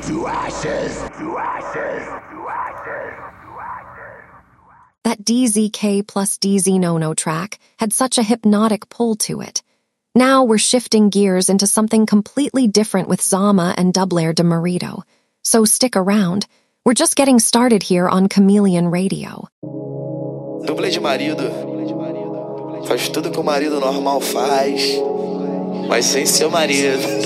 to ashes, to ashes, to ashes. That DZK plus DZ No-No track had such a hypnotic pull to it. Now we're shifting gears into something completely different with Zama and Dublair de Marito. So stick around. We're just getting started here on Chameleon Radio. Dublê de marido. Faz tudo que o marido normal faz, mas sem seu marido.